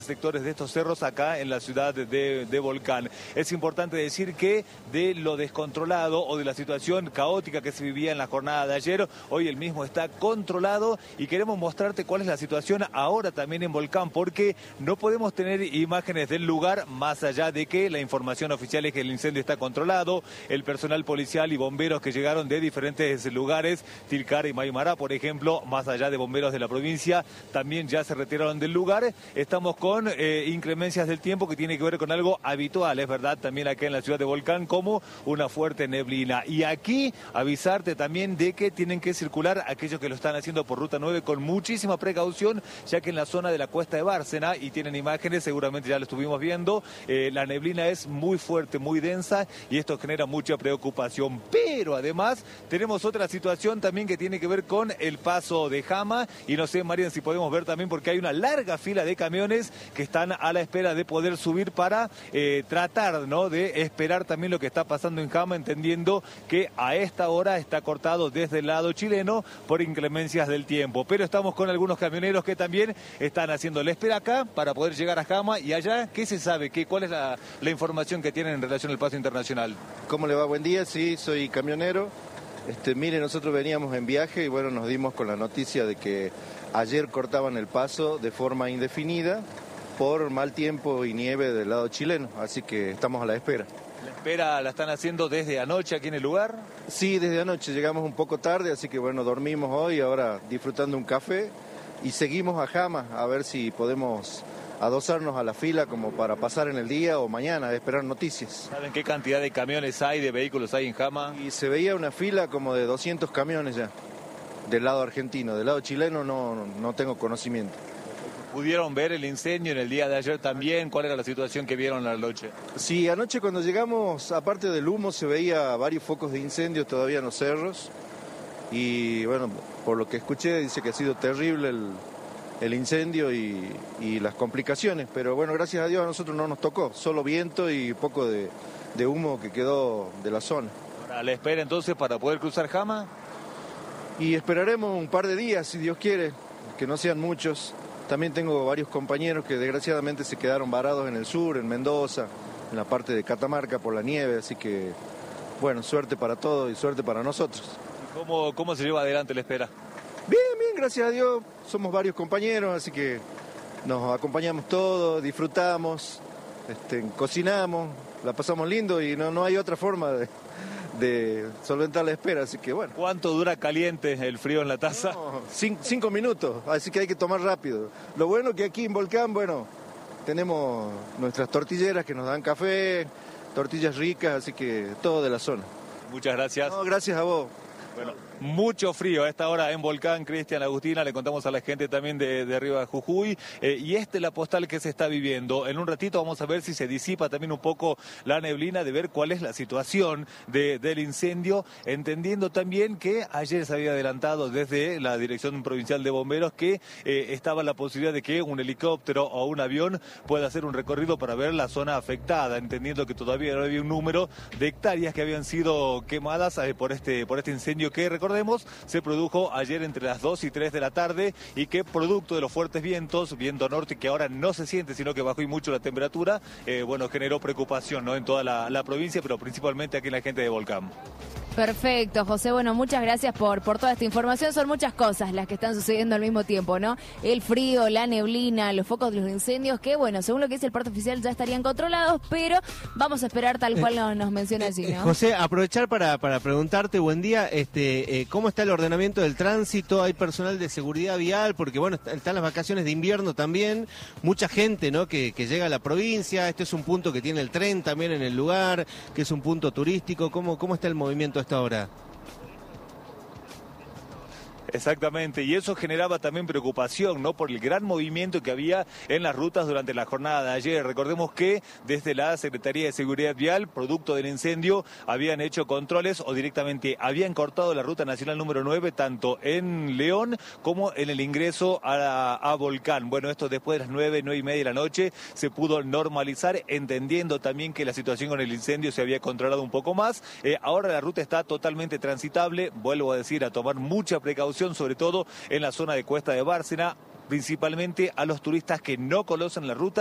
sectores de estos cerros acá en la ciudad de Volcán. Es importante decir que de lo descontrolado o de la situación caótica que se vivía en la jornada de ayer, hoy el mismo está controlado y queremos mostrarte cuál es la situación ahora también en Volcán, porque no podemos tener imágenes del lugar más allá de que la información oficial es que el incendio está controlado. El personal policial y bomberos que llegaron de diferentes lugares, Tilcara y Maimará, por ejemplo, más allá de bomberos de la provincia, también ya se retiraron del lugar. Estamos con inclemencias del tiempo que tiene que ver con algo habitual, es verdad, también acá en la ciudad de Volcán, como una fuerte neblina. Y aquí avisarte también de que tienen que circular aquellos que lo están haciendo por Ruta 9 con muchísima precaución, ya que en la zona de la Cuesta de Bárcena, y tienen imágenes, seguramente ya lo estuvimos viendo, la neblina es muy fuerte, muy densa, y esto genera mucha preocupación. Pero además tenemos otra situación también que tiene que ver con el paso de Jama, y no sé, Marian, si podemos ver también, porque hay una larga fila de camiones que están a la espera de poder subir para tratar, ¿no?, de esperar también lo que está pasando en Jama, entendiendo que a esta hora está cortado desde el lado chileno por inclemencias del tiempo. Pero estamos con algunos camioneros que también están haciendo la espera acá para poder llegar a Jama y allá. ¿Qué se sabe? ¿Cuál es la información que tienen en relación al paso internacional? ¿Cómo le va? Buen día, sí, soy camionero. Mire, nosotros veníamos en viaje y bueno, nos dimos con la noticia de que ayer cortaban el paso de forma indefinida por mal tiempo y nieve del lado chileno, así que estamos a la espera. ¿La espera la están haciendo desde anoche aquí en el lugar? Sí, desde anoche, llegamos un poco tarde, así que bueno, dormimos hoy, ahora disfrutando un café y seguimos a Jama a ver si podemos adosarnos a la fila como para pasar en el día o mañana, a esperar noticias. ¿Saben qué cantidad de camiones hay, de vehículos hay en Jama? Y se veía una fila como de 200 camiones ya, del lado argentino, del lado chileno no tengo conocimiento. ¿Pudieron ver el incendio en el día de ayer también? ¿Cuál era la situación que vieron la noche? Sí, anoche cuando llegamos, aparte del humo, se veía varios focos de incendio todavía en los cerros. Y bueno, por lo que escuché, dice que ha sido terrible el incendio y las complicaciones. Pero bueno, gracias a Dios a nosotros no nos tocó, solo viento y poco de humo que quedó de la zona. ¿A la espera entonces para poder cruzar Jama? Y esperaremos un par de días, si Dios quiere, que no sean muchos. También tengo varios compañeros que desgraciadamente se quedaron varados en el sur, en Mendoza, en la parte de Catamarca por la nieve, así que, bueno, suerte para todos y suerte para nosotros. ¿Cómo se lleva adelante la espera? Bien, gracias a Dios, somos varios compañeros, así que nos acompañamos todos, disfrutamos, cocinamos, la pasamos lindo y no hay otra forma de solventar la espera, así que bueno. ¿Cuánto dura caliente el frío en la taza? No, 5 minutos, así que hay que tomar rápido. Lo bueno que aquí en Volcán, bueno, tenemos nuestras tortilleras que nos dan café, tortillas ricas, así que todo de la zona. Muchas gracias. No, gracias a vos. Bueno, mucho frío a esta hora en Volcán, Cristian, Agustina, le contamos a la gente también de arriba de Jujuy, y esta es la postal que se está viviendo. En un ratito vamos a ver si se disipa también un poco la neblina, de ver cuál es la situación del incendio, entendiendo también que ayer se había adelantado desde la Dirección Provincial de Bomberos que estaba la posibilidad de que un helicóptero o un avión pueda hacer un recorrido para ver la zona afectada, entendiendo que todavía no había un número de hectáreas que habían sido quemadas por este incendio que, recordemos, se produjo ayer entre las 2 y 3 de la tarde y que producto de los fuertes vientos, viento norte que ahora no se siente, sino que bajó y mucho la temperatura, bueno, generó preocupación, ¿no?, en toda la provincia, pero principalmente aquí en la gente de Volcán. Perfecto, José. Bueno, muchas gracias por toda esta información. Son muchas cosas las que están sucediendo al mismo tiempo, ¿no? El frío, la neblina, los focos de los incendios, que bueno, según lo que dice el parte oficial ya estarían controlados, pero vamos a esperar tal cual nos menciona allí, ¿no? José, aprovechar para preguntarte, buen día, ¿cómo está el ordenamiento del tránsito? ¿Hay personal de seguridad vial? Porque bueno, están las vacaciones de invierno también, mucha gente, ¿no?, que llega a la provincia. Este es un punto que tiene el tren también en el lugar, que es un punto turístico. ¿Cómo está el movimiento a esta hora? Exactamente, y eso generaba también preocupación, ¿no?, por el gran movimiento que había en las rutas durante la jornada de ayer. Recordemos que desde la Secretaría de Seguridad Vial, producto del incendio, habían hecho controles o directamente habían cortado la ruta nacional número 9, tanto en León como en el ingreso a Volcán. Bueno, esto después de las 9:30 de la noche se pudo normalizar, entendiendo también que la situación con el incendio se había controlado un poco más. Ahora la ruta está totalmente transitable, vuelvo a decir, a tomar mucha precaución, sobre todo en la zona de Cuesta de Bárcena. principalmente a los turistas que no conocen la ruta.